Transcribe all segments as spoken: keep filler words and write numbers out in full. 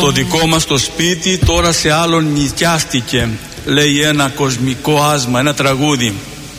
Το δικό μας το σπίτι τώρα σε άλλον νοικιάστηκε, λέει ένα κοσμικό άσμα, ένα τραγούδι.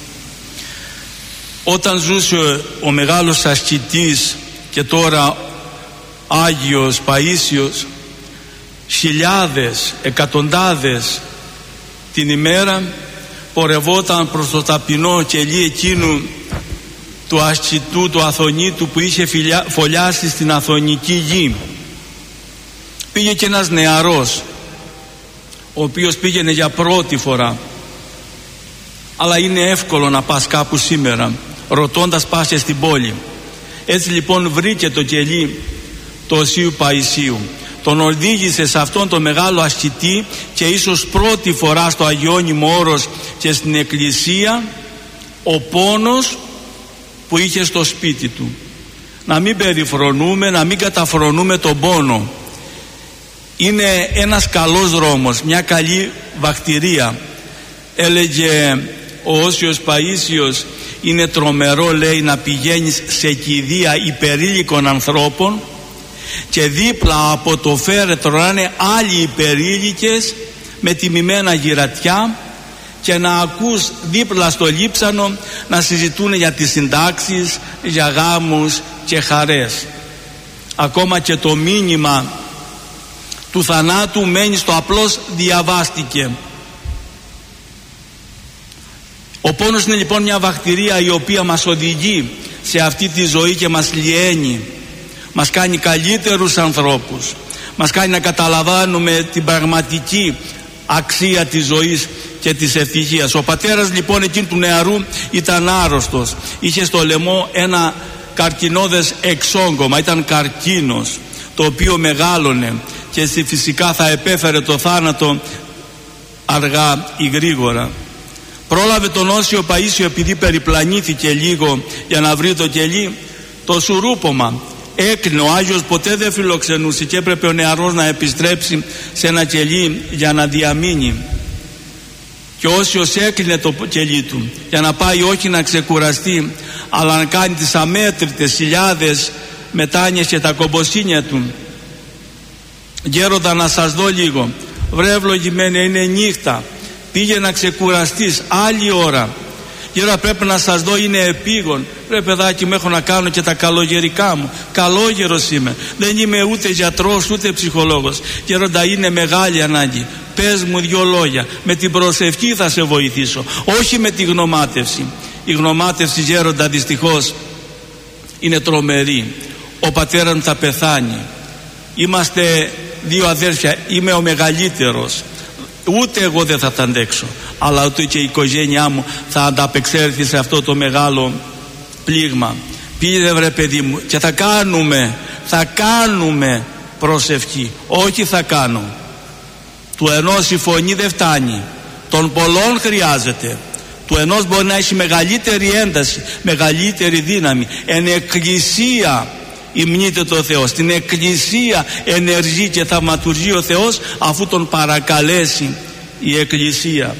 Όταν ζούσε ο μεγάλος ασκητής και τώρα Άγιος Παΐσιος, χιλιάδες, εκατοντάδες την ημέρα πορευόταν προς το ταπεινό κελί εκείνου του ασκητού, του Αθωνίτου που είχε φωλιάσει στην Αθωνική γη. Πήγε και ένας νεαρός, ο οποίος πήγαινε για πρώτη φορά. Αλλά είναι εύκολο να πας κάπου σήμερα, ρωτώντας πας και στην πόλη. Έτσι λοιπόν βρήκε το κελί του Οσίου Παϊσίου. Τον οδήγησε σε αυτόν τον μεγάλο ασκητή και ίσως πρώτη φορά στο Αγιώνυμο Όρος και στην εκκλησία ο πόνος που είχε στο σπίτι του. Να μην περιφρονούμε, να μην καταφρονούμε τον πόνο. Είναι ένας καλός δρόμος, μια καλή βακτηρία. Έλεγε ο Όσιος Παΐσιος, είναι τρομερό, λέει, να πηγαίνεις σε κηδεία υπερήλικων ανθρώπων και δίπλα από το φέρετρο να είναι άλλοι υπερήλικες με τιμημένα γυρατιά και να ακούς δίπλα στο λείψανο να συζητούν για τις συντάξεις, για γάμους και χαρές. Ακόμα και το μήνυμα του θανάτου μένει στο απλώς διαβάστηκε. Ο πόνος είναι λοιπόν μια βακτηρία η οποία μας οδηγεί σε αυτή τη ζωή και μας λιένει. Μας κάνει καλύτερους ανθρώπους, μας κάνει να καταλαβαίνουμε την πραγματική αξία της ζωής και της ευτυχίας. Ο πατέρας λοιπόν εκείνου του νεαρού ήταν άρρωστος, είχε στο λαιμό ένα καρκινώδες εξόγκωμα, ήταν καρκίνος το οποίο μεγάλωνε και φυσικά θα επέφερε το θάνατο αργά ή γρήγορα. Πρόλαβε τον Όσιο Παΐσιο, επειδή περιπλανήθηκε λίγο για να βρει το κελί, το σουρούπομα. Έκλεινε, ο Άγιος ποτέ δεν φιλοξενούσε και έπρεπε ο νεαρός να επιστρέψει σε ένα κελί για να διαμείνει. Και ο Όσιος έκλεινε το κελί του για να πάει όχι να ξεκουραστεί, αλλά να κάνει τις αμέτρητες χιλιάδες μετάνοιες και τα κομποσύνια του. Γέροντα, να σας δω λίγο. Βρε ευλογημένε, είναι νύχτα, πήγε να ξεκουραστείς άλλη ώρα. Γέροντα, πρέπει να σας δω, είναι επίγον. Ρε παιδάκι μου, έχω να κάνω και τα καλογερικά μου. Καλόγερος είμαι, δεν είμαι ούτε γιατρός ούτε ψυχολόγος. Γέροντα, είναι μεγάλη ανάγκη. Πες μου δυο λόγια, με την προσευχή θα σε βοηθήσω, όχι με τη γνωμάτευση. Η γνωμάτευση, γέροντα, δυστυχώς είναι τρομερή. Ο πατέρας μου θα πεθάνει, είμαστε δύο αδέρφια, είμαι ο μεγαλύτερος, ούτε εγώ δεν θα τα αντέξω, αλλά ούτε και η οικογένειά μου θα ανταπεξέλθει σε αυτό το μεγάλο πλήγμα. Πήγε, βρε παιδί μου, και θα κάνουμε θα κάνουμε προσευχή, όχι θα κάνω. Του ενός η φωνή δεν φτάνει, των πολλών χρειάζεται. Του ενός μπορεί να έχει μεγαλύτερη ένταση, μεγαλύτερη δύναμη. Εν εκκλησία υμνείται το Θεό, στην εκκλησία ενεργεί και θαυματουργεί ο Θεός, αφού τον παρακαλέσει η εκκλησία.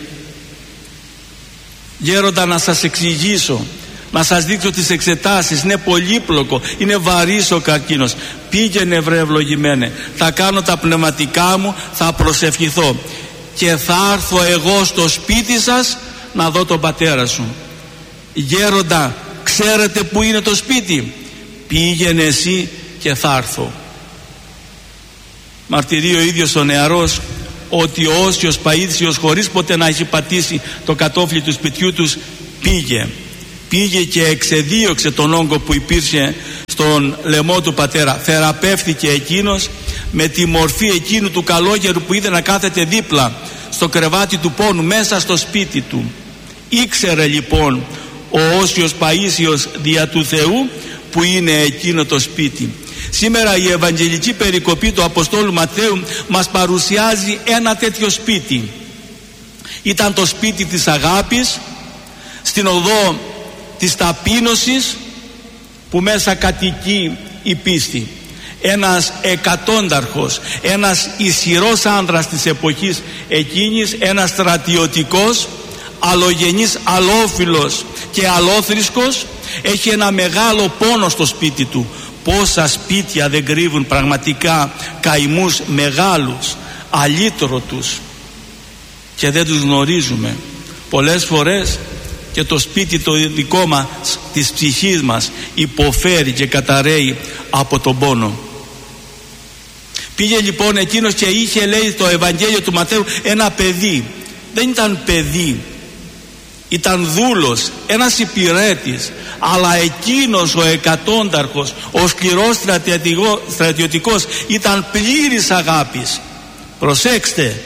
Γέροντα, να σας εξηγήσω, να σας δείξω τις εξετάσεις. Είναι πολύπλοκο, είναι βαρύς ο καρκίνος. Πήγαινε, βρε ευλογημένε, θα κάνω τα πνευματικά μου, θα προσευχηθώ και θα έρθω εγώ στο σπίτι σας να δω τον πατέρα σου. Γέροντα, ξέρετε που είναι το σπίτι? Πήγαινε εσύ και θα έρθω. Μαρτυρεί ο ίδιος ο νεαρός ότι ο Όσιος Παΐσιος, χωρίς ποτέ να έχει πατήσει το κατόφλι του σπιτιού τους, πήγε πήγε και εξεδίωξε τον όγκο που υπήρχε στον λαιμό του πατέρα. Θεραπεύθηκε εκείνος με τη μορφή εκείνου του καλόγερου που είδε να κάθεται δίπλα στο κρεβάτι του πόνου μέσα στο σπίτι του. Ήξερε λοιπόν ο Όσιος Παΐσιος δια του Θεού που είναι εκείνο το σπίτι. Σήμερα η Ευαγγελική περικοπή του Αποστόλου Ματθαίου μας παρουσιάζει ένα τέτοιο σπίτι. Ήταν το σπίτι της αγάπης, στην οδό της ταπείνωσης, που μέσα κατοικεί η πίστη. Ένας εκατόνταρχος, ένας ισχυρός άνδρας της εποχής εκείνης, ένας στρατιωτικός, αλλογενής, αλόφιλος και αλόθρησκος, έχει ένα μεγάλο πόνο στο σπίτι του. Πόσα σπίτια δεν κρύβουν πραγματικά καημούς μεγάλους, αλήτρωτους, και δεν τους γνωρίζουμε. Πολλές φορές και το σπίτι το δικό μας, της ψυχής μας, υποφέρει και καταραίει από τον πόνο. Πήγε λοιπόν εκείνος και είχε, λέει το Ευαγγέλιο του Ματθαίου, ένα παιδί. Δεν ήταν παιδί, ήταν δούλος, ένας υπηρέτης, αλλά εκείνος ο εκατόνταρχος, ο σκληρός στρατιωτικός, ήταν πλήρης αγάπης. Προσέξτε,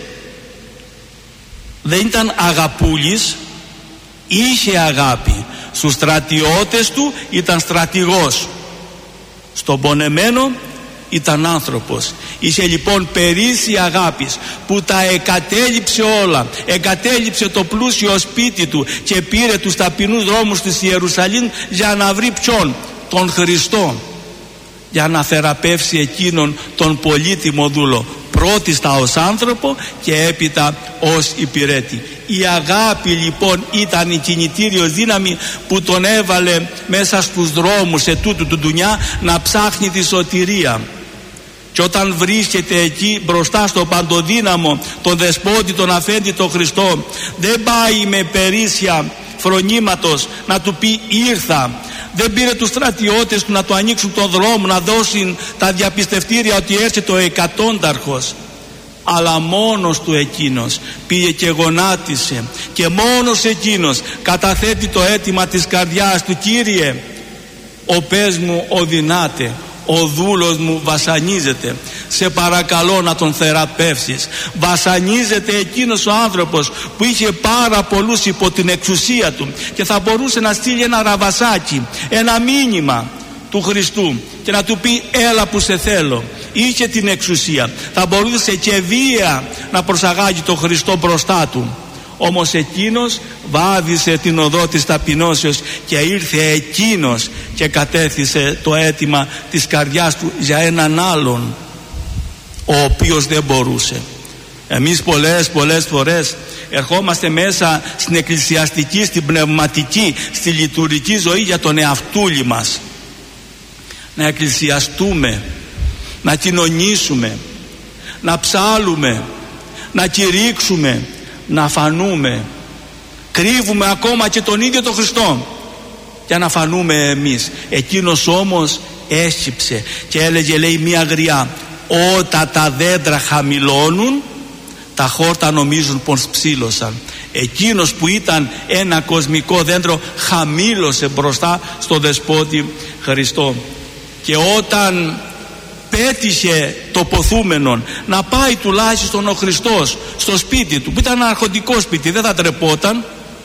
δεν ήταν αγαπούλης, είχε αγάπη. Στους στρατιώτες του ήταν στρατηγός, στον πονεμένο ήταν άνθρωπος. Είχε λοιπόν περίσσια αγάπης που τα εκατέλειψε όλα. Εκατέλειψε το πλούσιο σπίτι του και πήρε τους ταπεινούς δρόμους της Ιερουσαλήμ για να βρει ποιον? Τον Χριστό, για να θεραπεύσει εκείνον τον πολύτιμο δούλο, πρώτιστα ως άνθρωπο και έπειτα ως υπηρέτη. Η αγάπη λοιπόν ήταν η κινητήριος δύναμη που τον έβαλε μέσα στους δρόμους σε τούτου του ντουνιά να ψάχνει τη σωτηρία. Και όταν βρίσκεται εκεί μπροστά στο παντοδύναμο, τον δεσπότη, τον αφέντη, τον Χριστό, δεν πάει με περίσσια φρονήματος να του πει ήρθα. Δεν πήρε τους στρατιώτες του να του ανοίξουν τον δρόμο, να δώσουν τα διαπιστευτήρια ότι έρχεται ο εκατόνταρχος. Αλλά μόνος του εκείνος πήγε και γονάτισε, και μόνος εκείνος καταθέτει το αίτημα της καρδιάς του: Κύριε, ο πες μου οδυνάται, ο δούλος μου βασανίζεται, σε παρακαλώ να τον θεραπεύσεις. Βασανίζεται εκείνος ο άνθρωπος που είχε πάρα πολλούς υπό την εξουσία του και θα μπορούσε να στείλει ένα ραβασάκι, ένα μήνυμα του Χριστού και να του πει έλα που σε θέλω. Είχε την εξουσία, θα μπορούσε και βία να προσαγάγει τον Χριστό μπροστά του. Όμως εκείνος βάδισε την οδό της ταπεινώσεως και ήρθε εκείνος και κατέθεσε το αίτημα της καρδιάς του για έναν άλλον, ο οποίος δεν μπορούσε. Εμείς πολλές πολλές φορές ερχόμαστε μέσα στην εκκλησιαστική, στην πνευματική, στη λειτουργική ζωή για τον εαυτούλη μας. Να εκκλησιαστούμε, να κοινωνήσουμε, να ψάλουμε, να κηρύξουμε, να φανούμε. Κρύβουμε ακόμα και τον ίδιο τον Χριστό για να φανούμε εμείς. Εκείνος όμως έσκυψε και έλεγε, λέει μία γριά, όταν τα δέντρα χαμηλώνουν, τα χόρτα νομίζουν πως ψήλωσαν. Εκείνος που ήταν ένα κοσμικό δέντρο χαμήλωσε μπροστά στο δεσπότη Χριστό. Και όταν πέτυχε το ποθούμενον να πάει τουλάχιστον ο Χριστός στο σπίτι του, που ήταν ένα αρχοντικό σπίτι, δεν θα τρεπόταν,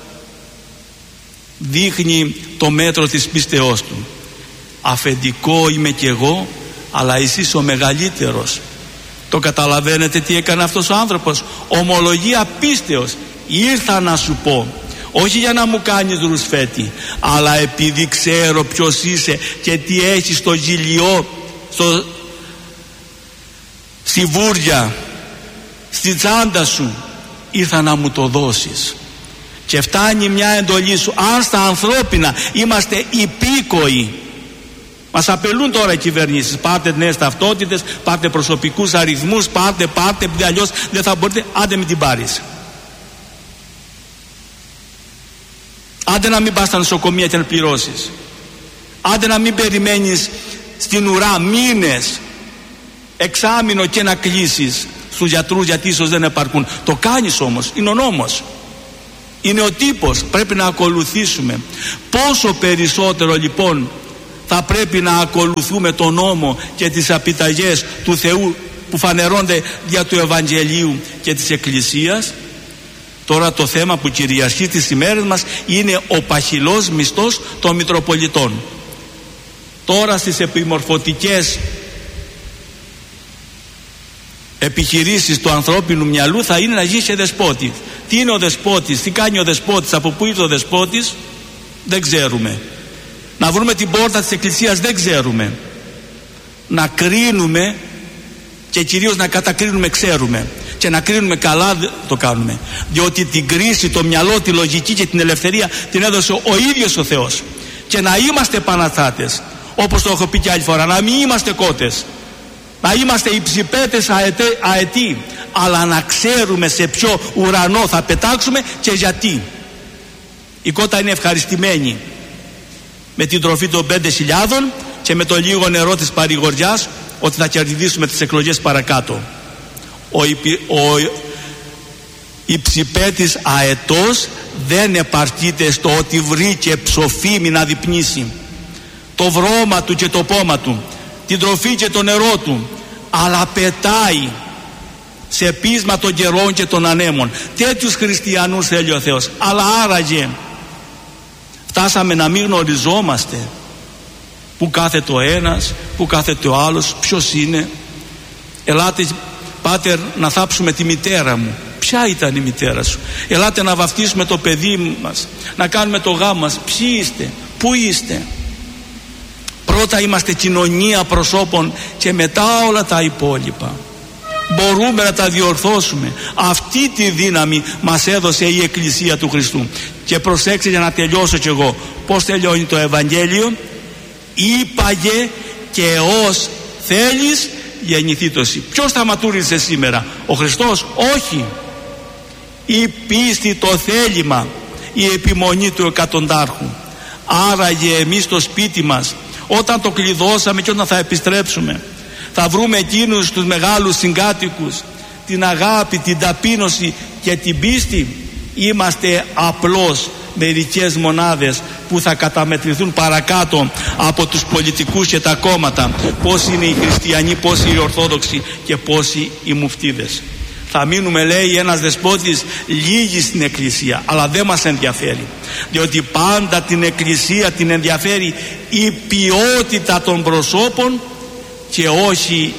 δείχνει το μέτρο της πίστεώς του. Αφεντικό είμαι κι εγώ, αλλά εσείς ο μεγαλύτερος. Το καταλαβαίνετε τι έκανε αυτός ο άνθρωπος? Ομολογία πίστεως. Ήρθα να σου πω, όχι για να μου κάνεις ρουσφέτη, αλλά επειδή ξέρω ποιος είσαι και τι έχεις στο γυλιό, στο, στη βούρια, στη τσάντα σου, ήρθα να μου το δώσεις. Και φτάνει μια εντολή σου. Αν στα ανθρώπινα είμαστε υπήκοοι, μας απελούν τώρα οι κυβερνήσεις, πάρτε νέες ταυτότητες, πάρτε προσωπικούς αριθμούς, πάρτε, πάρτε, επειδή αλλιώς δεν θα μπορείτε, άντε μην την πάρεις. Άντε να μην πας στα νοσοκομεία και να πληρώσεις. Άντε να μην περιμένεις στην ουρά μήνες, εξάμηνο και να κλείσεις στους γιατρούς γιατί ίσως δεν επαρκούν. Το κάνεις όμως, είναι ο νόμος. Είναι ο τύπος, πρέπει να ακολουθήσουμε. Πόσο περισσότερο λοιπόν θα πρέπει να ακολουθούμε τον νόμο και τις επιταγές του Θεού που φανερώνται δια του Ευαγγελίου και της Εκκλησίας. Τώρα το θέμα που κυριαρχεί τις ημέρες μας είναι ο παχυλός μισθός των Μητροπολιτών. Τώρα στις επιμορφωτικές επιχειρήσεις του ανθρώπινου μυαλού θα είναι να ζήσει δεσπότη. Τι είναι ο δεσπότης, τι κάνει ο δεσπότης, από πού ήρθε ο δεσπότης, δεν ξέρουμε. Να βρούμε την πόρτα της Εκκλησίας, δεν ξέρουμε. Να κρίνουμε και κυρίως να κατακρίνουμε, ξέρουμε. Και να κρίνουμε καλά το κάνουμε. Διότι την κρίση, το μυαλό, τη λογική και την ελευθερία την έδωσε ο ίδιος ο Θεός. Και να είμαστε επαναστάτες, όπως το έχω πει και άλλη φορά, να μην είμαστε κότες, να είμαστε υψηπέτες αετοί, αλλά να ξέρουμε σε ποιο ουρανό θα πετάξουμε και γιατί. Η κότα είναι ευχαριστημένη με την τροφή των πέντε χιλιάδων και με το λίγο νερό της παρηγοριάς ότι θα κερδίσουμε τις εκλογές παρακάτω. Ο, υπη, ο υψηπέτης αετός δεν επαρκείται στο ότι βρήκε ψοφίμι να διπνήσει, το βρώμα του και το πόμα του, την τροφή και το νερό του, αλλά πετάει σε πείσμα των καιρών και των ανέμων. Τέτοιους χριστιανούς θέλει ο Θεός. Αλλά άραγε φτάσαμε να μην γνωριζόμαστε που κάθεται ο ένας, που κάθεται ο άλλος, ποιος είναι. Ελάτε πάτερ να θάψουμε τη μητέρα μου. Ποια ήταν η μητέρα σου? Ελάτε να βαφτίσουμε το παιδί μας, να κάνουμε το γάμο μας. Ποιοι είστε, πού είστε? Πρώτα είμαστε κοινωνία προσώπων και μετά όλα τα υπόλοιπα. Μπορούμε να τα διορθώσουμε. Αυτή τη δύναμη μας έδωσε η Εκκλησία του Χριστού. Και προσέξτε για να τελειώσω κι εγώ. Πώς τελειώνει το Ευαγγέλιο? Είπαγε και ως θέλεις γεννηθήτωση. Ποιος θα ματούριζε σήμερα? Ο Χριστός? Όχι. Η πίστη, το θέλημα, η επιμονή του εκατοντάρχου. Άραγε εμείς στο σπίτι μας, όταν το κλειδώσαμε και όταν θα επιστρέψουμε, θα βρούμε εκείνους τους μεγάλους συγκάτοικους, την αγάπη, την ταπείνωση και την πίστη? Είμαστε απλώς μερικές μονάδες που θα καταμετρηθούν παρακάτω από τους πολιτικούς και τα κόμματα? Πόσοι είναι οι χριστιανοί, πόσοι οι ορθόδοξοι και πόσοι οι μουφτίδες? Θα μείνουμε, λέει ένας δεσπότης, λίγοι στην Εκκλησία, αλλά δεν μας ενδιαφέρει, διότι πάντα την Εκκλησία την ενδιαφέρει η ποιότητα των προσώπων και όχι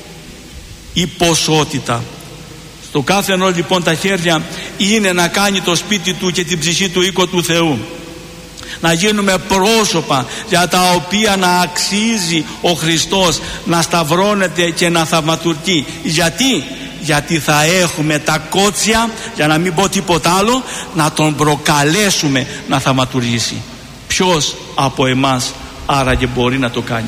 η ποσότητα. Στο κάθε ενό λοιπόν τα χέρια είναι να κάνει το σπίτι του και την ψυχή του οίκο του Θεού. Να γίνουμε πρόσωπα για τα οποία να αξίζει ο Χριστός να σταυρώνεται και να θαυματουργεί. Γιατί? Γιατί θα έχουμε τα κότσια, για να μην πω τίποτα άλλο, να τον προκαλέσουμε να θαυματουργήσει. Ποιος από εμάς άραγε μπορεί να το κάνει?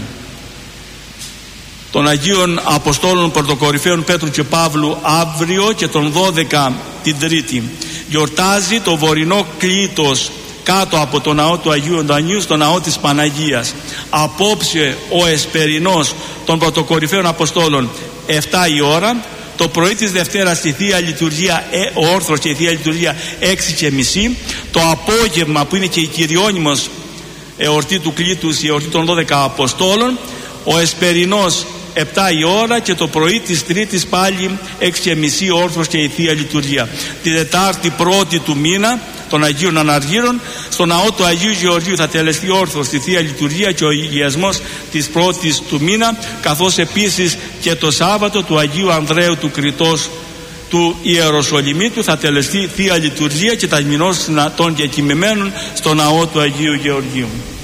Των Αγίων Αποστόλων Πρωτοκορυφαίων Πέτρου και Παύλου αύριο και τον δώδεκα την Τρίτη γιορτάζει το βορεινό κλήτος κάτω από το ναό του Αγίου Αντωνίου στο ναό της Παναγίας. Απόψε ο εσπερινός των Πρωτοκορυφαίων Αποστόλων επτά η ώρα, το πρωί της Δευτέρας η Θεία Λειτουργία, ο όρθρος και η Θεία Λειτουργία έξι και μισή, το απόγευμα που είναι και η κυριώνυμος εορτή του κλήτους, η εορτή των δώδεκα Αποστόλων, ο εσπερινός επτά η ώρα και το πρωί της Τρίτης πάλι έξι και μισή όρθρος και η Θεία Λειτουργία. Τη Δετάρτη πρώτη του μήνα των Αγίων Αναργύρων στο ναό του Αγίου Γεωργίου θα τελεστεί όρθρος στη Θεία Λειτουργία και ο αγιασμός της πρώτης του μήνα, καθώς επίσης και το Σάββατο του Αγίου Ανδρέου του Κριτός του Ιεροσολυμίτου θα τελεστεί Θεία Λειτουργία και τα γυμνός των διακοιμημένων στο ναό του Αγίου Γεωργίου.